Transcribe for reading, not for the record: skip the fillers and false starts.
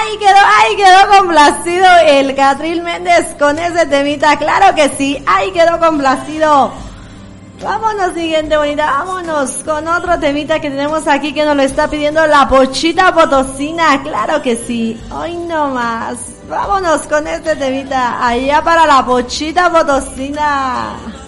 quedó complacido el Catril Méndez con ese temita, claro que sí, ahí quedó complacido. Vámonos, siguiente bonita, vámonos con otro temita que tenemos aquí que nos lo está pidiendo la Pochita Potosina, claro que sí, hoy no más. Vámonos con este temita, allá para la Pochita Potosina.